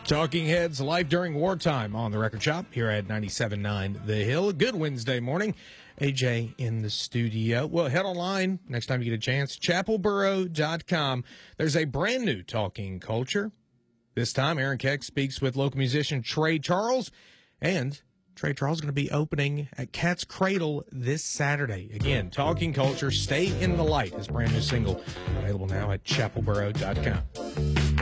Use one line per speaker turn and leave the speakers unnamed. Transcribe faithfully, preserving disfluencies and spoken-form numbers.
Talking Heads live during wartime on the Record Shop here at ninety-seven point nine The Hill. Good Wednesday morning. A J in the studio. Well, head online next time you get a chance, chapel borough dot com. There's a brand new Talking Culture. This time, Aaron Keck speaks with local musician Trey Charles, and Trey Charles is going to be opening at Cat's Cradle this Saturday. Again, Talking Culture, Stay in the Light, his brand new single, available now at chapel borough dot com.